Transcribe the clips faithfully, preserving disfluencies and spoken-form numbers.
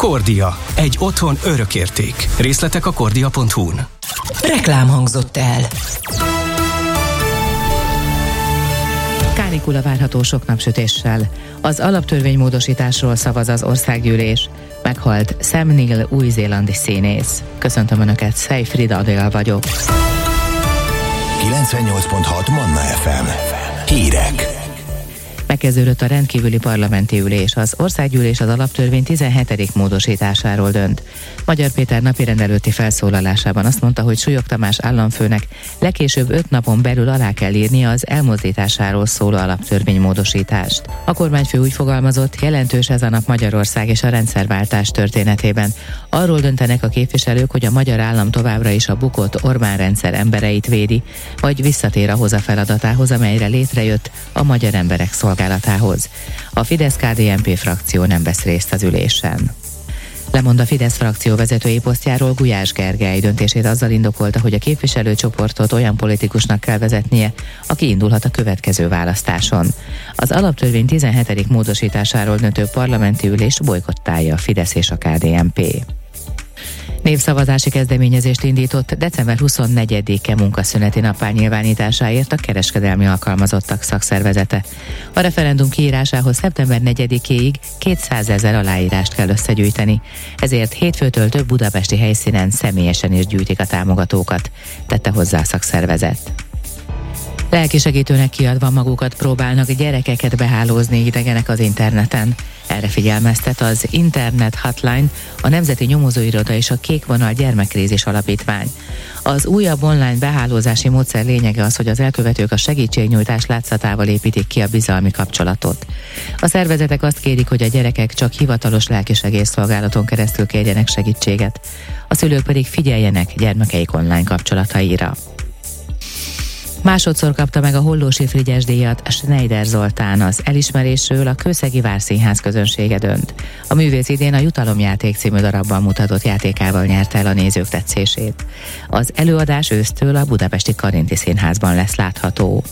Kordia. Egy otthon örökérték. Részletek a kordia pont hu-n. Reklám hangzott el. Kánikula várható sok napsütéssel. Az alaptörvénymódosításról szavaz az országgyűlés. Meghalt Sam Neill, új-zélandi színész. Köszöntöm Önöket, Szejfrida Adél vagyok. kilencvennyolc pont hat Manna ef em. Hírek. Megkezdődött a rendkívüli parlamenti ülés. Az országgyűlés az alaptörvény tizenhetedik módosításáról dönt. Magyar Péter napirend előtti felszólalásában azt mondta, hogy Súlyog Tamás államfőnek legkésőbb öt napon belül alá kell írnia az elmozdításáról szóló alaptörvénymódosítást. A kormányfő úgy fogalmazott, jelentős ez a nap Magyarország és a rendszerváltás történetében. Arról döntenek a képviselők, hogy a magyar állam továbbra is a bukott Orbán rendszer embereit védi, vagy visszatér ahhoz a feladatához, amelyre létrejött, a magyar emberek szolgálatához. A Fidesz-ká dé en pé frakció nem vesz részt az ülésen. Lemond a Fidesz frakció vezetői posztjáról Gulyás Gergely. Döntését azzal indokolta, hogy a képviselőcsoportot olyan politikusnak kell vezetnie, aki indulhat a következő választáson. Az alaptörvény tizenhetedik módosításáról döntő parlamenti ülést bojkottálja a Fidesz és a ká dé en pé. Népszavazási kezdeményezést indított december huszonnegyedike munkaszüneti nappá nyilvánításáért a kereskedelmi alkalmazottak szakszervezete. A referendum kiírásához szeptember negyedikéig kétszázezer aláírást kell összegyűjteni, ezért hétfőtől több budapesti helyszínen személyesen is gyűjtik a támogatókat, tette hozzá a szakszervezet. Lelkisegítőnek kiadva magukat próbálnak gyerekeket behálózni idegenek az interneten. Erre figyelmeztet az Internet Hotline, a Nemzeti Nyomozóiroda és a Kék Vonal Gyermekkrízis Alapítvány. Az újabb online behálózási módszer lényege az, hogy az elkövetők a segítségnyújtás látszatával építik ki a bizalmi kapcsolatot. A szervezetek azt kérik, hogy a gyerekek csak hivatalos lelkisegélyszolgálaton keresztül kérjenek segítséget, a szülők pedig figyeljenek gyermekeik online kapcsolataira. Másodszor kapta meg a Hollósi Frigyes díjat Schneider Zoltán. Az elismerésről a Kőszegi Várszínház közönsége dönt. A művész idén a Jutalomjáték című darabban mutatott játékával nyerte el a nézők tetszését. Az előadás ősztől a budapesti Karinti Színházban lesz látható.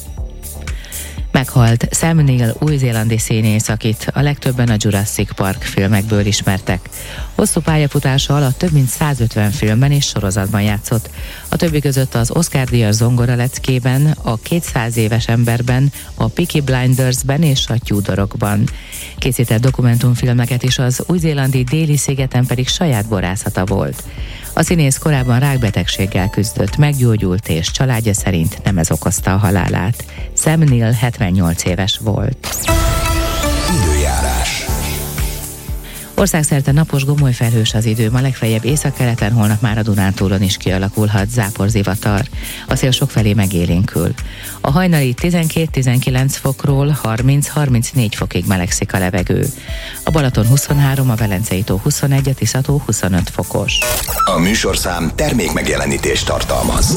Meghalt Sam Neill, új-zélandi színész, akit a legtöbben a Jurassic Park filmekből ismertek. Hosszú pályafutása alatt több mint százötven filmben és sorozatban játszott. A többi között az Oscar-díjas zongoraleckében, a kétszáz éves emberben, a Peaky Blindersben és a Tudorokban. Készített dokumentumfilmeket is, az új-zélandi déli szigeten pedig saját borászata volt. A színész korábban rákbetegséggel küzdött, meggyógyult és családja szerint nem ez okozta a halálát. Sam Neill hetvennyolc éves volt. Időjárás. Országszerte napos, gomoly felhős az idő, ma legfeljebb északkeleten, holnap már a Dunántúlon is kialakulhat záporzivatar. A szél sokfelé megélénkül. A hajnali tizenkét-tizenkilenc fokról harminc-harmincnégy fokig melegszik a levegő. A Balaton huszonhárom, a Velencei-tó huszonegy, a Tisza-tó huszonöt fokos. A műsorszám termék megjelenítést tartalmaz.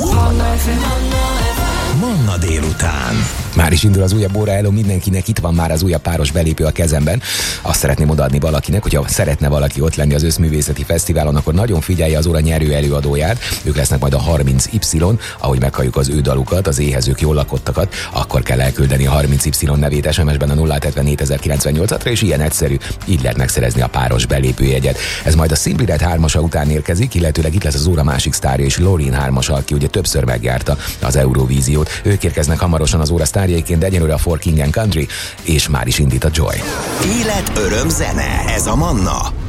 Manna délután. Már is indul az újabb óra, hello mindenkinek, itt van már az újabb páros belépő a kezemben. Azt szeretném odaadni valakinek, hogyha szeretne valaki ott lenni az Összművészeti Fesztiválon, akkor nagyon figyelje az óra nyerő előadóját. Ők lesznek majd a harminc Y, ahogy meghalljuk az ő dalukat, az éhezők jól lakottakat, akkor kell elküldeni a harminc Y nevét es em es-ben a nulla hetvennégy-ezerkilencvennyolcra, és ilyen egyszerű, így lehet megszerezni a páros belépőjegyet. Ez majd a Simply Red hármasa után érkezik, illetőleg itt lesz az óra másik sztárja és Loreen hármas, aki ugye többször megjárta az Eurovíziót. Ők érkeznek hamarosan az óra sztárjaiként, de egyenlőre a For King and Country, és már is indít a Joy. Élet, öröm, zene, ez a Manna.